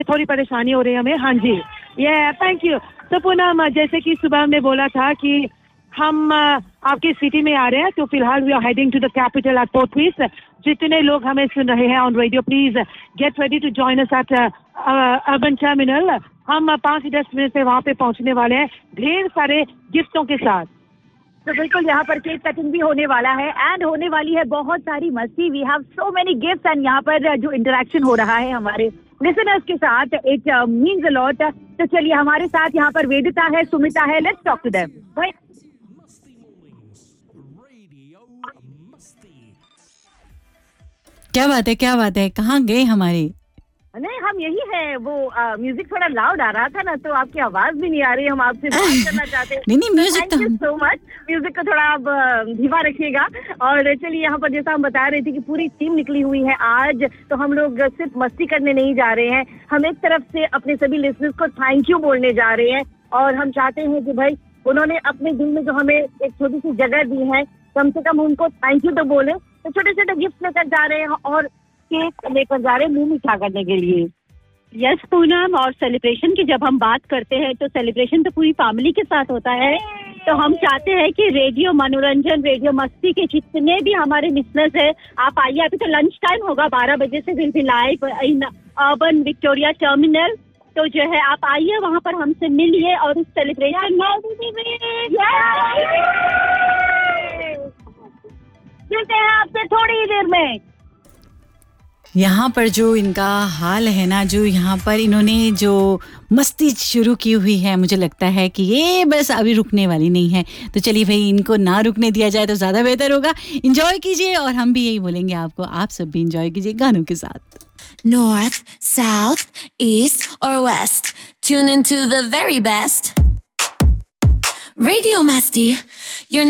थोड़ी परेशानी हो रही है हमें। हाँ जी, ये थैंक यू। तो पूनम, जैसे कि सुबह हमने बोला था कि हम आपकी सिटी में आ रहे हैं, तो फिलहाल we are heading to the capital eight port piece. जितने लोग हमें सुन रहे हैं on radio, please get ready to join us at urban terminal. हम 5-10 मिनट से वहां पे पहुंचने वाले हैं, ढेर सारे गिफ्टों के साथ। तो बिल्कुल यहाँ पर केक कटिंग भी होने वाला है एंड होने वाली है बहुत सारी मस्ती। We have so many gifts and यहाँ पर जो इंटरेक्शन हो रहा है हमारे लिसनर्स के साथ, इट मींस अ लॉट। तो चलिए, हमारे साथ यहाँ पर वेदिता है, सुमिता है, लेट्स टॉक टू देम। क्या बात है, कहाँ गए हमारे? नहीं, हम यही है। वो म्यूजिक थोड़ा लाउड आ रहा था ना, तो आपकी आवाज भी नहीं आ रही। हम आपसे बात करना चाहते हैं। नहीं music thank you so much. Music को थोड़ा आप धीमा रखिएगा। और चलिए, यहाँ पर जैसा हम बता रहे थे कि पूरी टीम निकली हुई है आज, तो हम लोग सिर्फ मस्ती करने नहीं जा रहे हैं। हम एक तरफ से अपने सभी लिसनर्स को थैंक यू बोलने जा रहे हैं, और हम चाहते हैं कि भाई उन्होंने अपने दिल में जो हमें एक छोटी सी जगह दी है, कम से कम उनको थैंक यू तो बोले। तो छोटे छोटे गिफ्ट लेकर जा रहे हैं और केक लेकर जा रहे हैं मुंह मीठा करने के लिए। यस पूनम, और सेलिब्रेशन की जब हम बात करते हैं तो सेलिब्रेशन तो पूरी फैमिली के साथ होता है। तो हम चाहते हैं कि रेडियो मनोरंजन, रेडियो मस्ती के जितने भी हमारे लिसनर्स हैं, आप आइए। अभी तो लंच टाइम होगा, 12 बजे से will be live in urban Victoria terminal. तो जो है आप आइए, वहाँ पर हमसे मिलिए और उस सेलिब्रेशन मिलते हैं आपसे थोड़ी ही देर में। यहाँ पर जो इनका हाल है ना, जो यहाँ पर इन्होंने जो मस्ती शुरू की हुई है, मुझे लगता है कि ये बस अभी रुकने वाली नहीं है। तो चलिए भाई, इनको ना रुकने दिया जाए तो ज़्यादा बेहतर होगा। एंजॉय कीजिए, और हम भी यही बोलेंगे आपको, आप सब भी एंजॉय कीजिए गानों के साथ। North, South, East, or West. Tune into the very best. Radio Masti, your